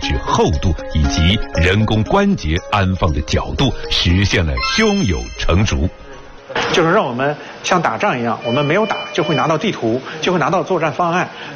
质厚度以及人工关节安放的角度，实现了胸有成竹。 就是让我们像打仗一样，我们没有打就会拿到地图，就会拿到作战方案。